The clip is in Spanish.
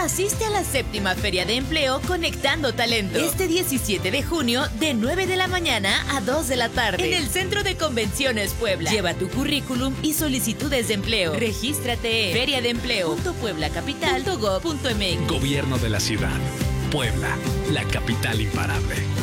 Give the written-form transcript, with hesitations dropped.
Asiste a la 7ª Feria de Empleo Conectando Talento. Este 17 de junio, de 9 de la mañana a 2 de la tarde. En el Centro de Convenciones Puebla. Lleva tu currículum y solicitudes de empleo. Regístrate en feriadeempleo.pueblacapital.gov.mx. Gobierno de la Ciudad. Puebla, la capital imparable.